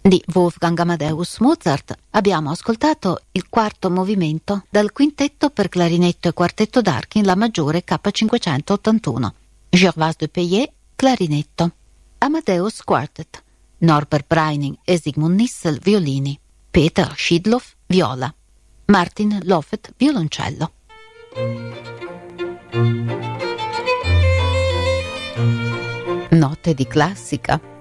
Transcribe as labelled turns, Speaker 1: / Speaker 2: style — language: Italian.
Speaker 1: di Wolfgang Amadeus Mozart abbiamo ascoltato il quarto movimento dal quintetto per clarinetto e quartetto d'archi in La maggiore K581. Gervase de Payet, clarinetto. Amadeus Quartet, Norbert Breining e Sigmund Nissel, violini. Peter Schidloff, viola. Martin Loffet, violoncello. Note di classica.